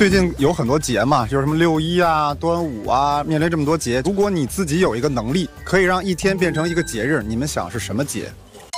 最近有很多节嘛，就是什么6·1啊、端午啊，面临这么多节，如果你自己有一个能力，可以让一天变成一个节日，你们想是什么节？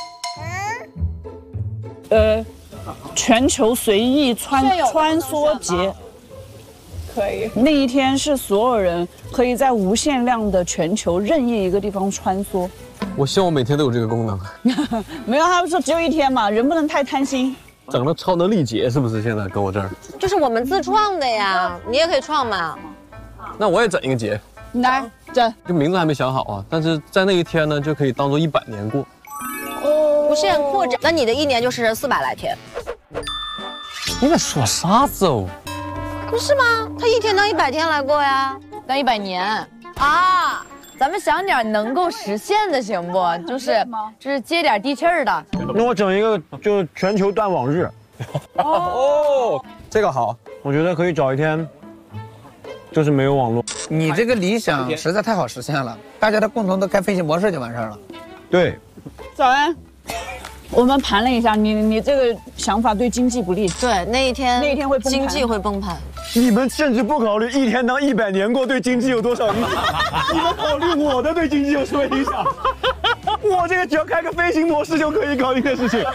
全球随意穿梭节。 可以， 那一天是所有人可以在无限量的全球任意一个地方穿梭。 我希望我每天都有这个功能。 没有，他们说只有一天嘛，人不能太贪心。 整了超能力节是不是？现在跟我这儿， 就是我们自创的呀，你也可以创嘛。 那我也整一个节， 来整， 就名字还没想好啊，但是在那一天呢，就可以当做100年过。 无限扩展，那你的一年就是400来天。 你在说啥子哦？ 不是吗？他一天当100天来过呀， 当100年啊！咱们想点能够实现的，行不？就是接点地气儿的。 那我整一个就全球断网日。 哦，这个好， 我觉得可以找一天，就是没有网络。 你这个理想实在太好实现了，大家都共同都开飞行模式就完事儿了。 对， 早安。我们盘了一下，你这个想法对经济不利。 对，那一天会崩盘， 经济会崩盘。 你们甚至不考虑一天当100年过对经济有多少影响，你们考虑我的对经济有什么影响？我这个只要开个飞行模式就可以搞定的事情。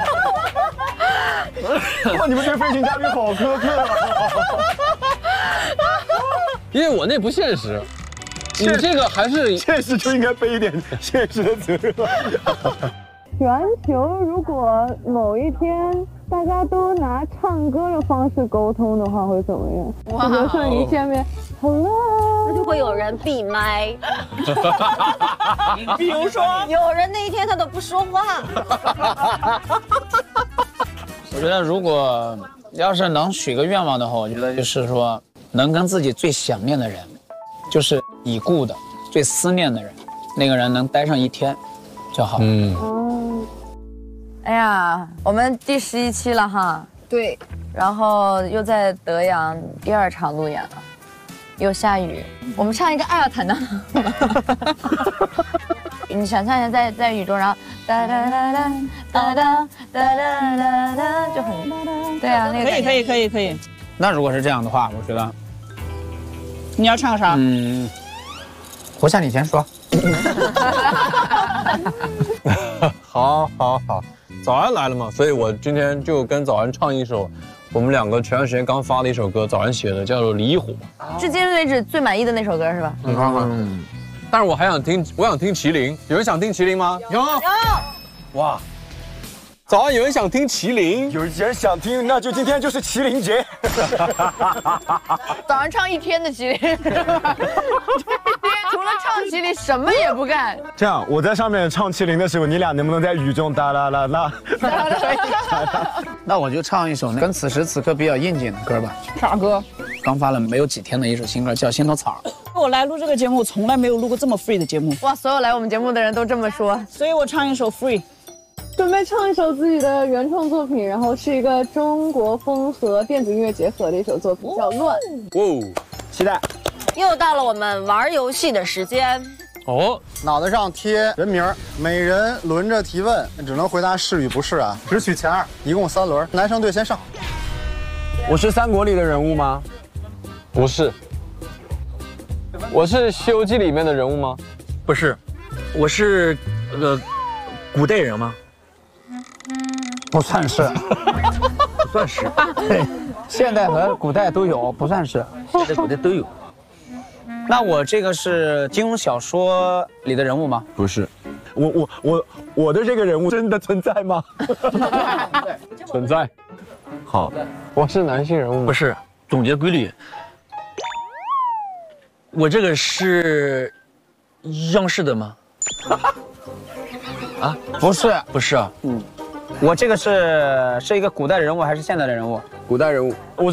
哇，你们对飞行嘉宾好苛刻啊！ 因为我那不现实，你这个还是现实就应该背一点现实的责任。 全球如果某一天大家都拿唱歌的方式沟通的话，会怎么样？比如说你见面 ，Hello， 那就会有人闭麦。 比如说， 有人那一天他都不说话。 我觉得如果要是能许个愿望的话，我觉得就是说能跟自己最想念的人，就是已故的、最思念的人，那个人能待上一天就好。 哎呀，我们第11期了哈。 对， 然后又在德阳第2场路演了，又下雨。我们唱一个《爱要坦荡》。你想象一下，在雨中，然后哒哒哒哒哒哒哒哒哒，就很对啊，那个可以。 那如果是这样的话，我觉得你要唱啥？ 胡夏你先说。 好，早安来了嘛，所以我今天就跟早安唱一首我们2个前段时间刚发的一首歌，早安写的，叫做《离火》， 至今为止最满意的那首歌是吧？ 你看看。但是我想听麒麟，有人想听麒麟吗？ 有。 哇，早安，有人想听麒麟？ 有人想听，那就今天就是麒麟节。 早上唱1天的麒麟，除了唱麒麟什么也不干。 这样，我在上面唱麒麟的时候，你俩能不能在雨中哒啦啦啦？ 那我就唱一首跟此时此刻比较应景的歌吧。 啥歌？ 刚发了没有几天的一首新歌，叫《心头草》。 我来录这个节目，我从来没有录过这么 free 的节目。 哇，所有来我们节目的人都这么说， 所以我唱一首 free。 准备唱一首自己的原创作品，然后是一个中国风和电子音乐结合的一首作品，叫《乱》。 期待。 又到了我们玩游戏的时间。 脑袋上贴人名，每人轮着提问，只能回答是与不是啊，只取前2，一共3轮。男生队先上。 我是三国里的人物吗？ 不是。我是《西游记》里面的人物吗？ 不是。我是古代人吗？ 不算是。 不算是。 对，现代和古代都有，不算是。 现代、古代都有。 那我这个是金庸小说里的人物吗？ 不是。我的这个人物真的存在吗？ 存在。好，我是男性人物吗？ 不是。总结规律。我这个是央视的吗？ 啊，不是。 不是啊。 我这个是一个古代人物还是现代的人物？ 古代人物。